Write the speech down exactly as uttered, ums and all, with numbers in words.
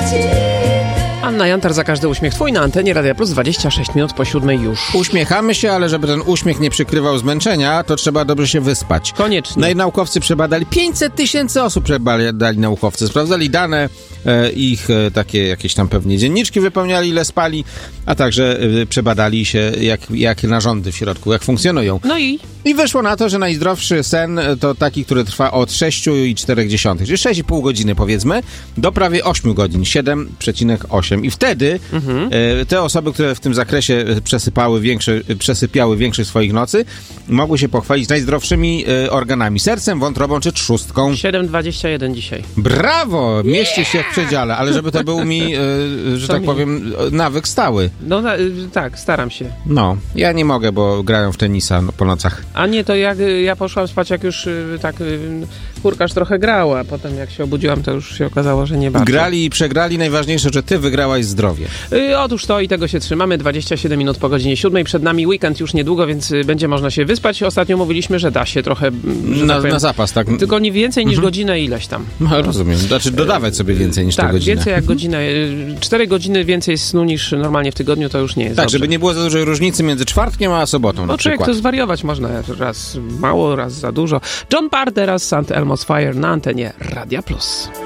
Anna Jantar, Za każdy uśmiech twój na antenie Radia Plus, dwadzieścia sześć minut po siódmej już. Uśmiechamy się, ale żeby ten uśmiech nie przykrywał zmęczenia, to trzeba dobrze się wyspać. Koniecznie. No i naukowcy przebadali, pięćset tysięcy osób przebadali naukowcy. Sprawdzali dane, e, ich e, takie jakieś tam pewnie dzienniczki wypełniali, ile spali, a także e, przebadali się, jak, jak narządy w środku, jak funkcjonują. No i? I wyszło na to, że najzdrowszy sen to taki, który trwa od sześć i cztery dziesiątych, czyli sześć i pół godziny powiedzmy, do prawie osiem godzin, siedem przecinek osiem. I wtedy mhm. e, te osoby, które w tym zakresie przesypały większe, przesypiały większość swoich nocy, mogły się pochwalić najzdrowszymi e, organami, sercem, wątrobą czy trzustką. siedem dwadzieścia jeden dzisiaj. Brawo! Mieści się w przedziale, ale żeby to był mi, e, że Co tak mi? powiem, nawyk stały. No na, tak, staram się. No, ja nie mogę, bo grają w tenisa no, po nocach. A nie, to jak ja poszłam spać, jak już tak kurkarz trochę grała, a potem jak się obudziłam, to już się okazało, że nie bardzo. Grali i przegrali, najważniejsze, że ty wygrałaś zdrowie. Y, otóż to i tego się trzymamy, dwadzieścia siedem minut po godzinie siódmej, przed nami weekend już niedługo, więc będzie można się wyspać. Ostatnio mówiliśmy, że da się trochę, że na, tak powiem, na zapas, tak? Tylko nie więcej niż mhm. godzinę ileś tam. No, rozumiem, znaczy dodawać sobie więcej niż tak, tę godzinę. Tak, więcej jak godzinę. Cztery godziny więcej snu niż normalnie w tygodniu, to już nie jest Tak, dobrze. żeby nie było za dużej różnicy między czwartkiem a sobotą no, na przykład. No to zwariować można raz mało, raz za dużo. John Parr, teraz Sant Elmo's Fire na antenie Radia Plus.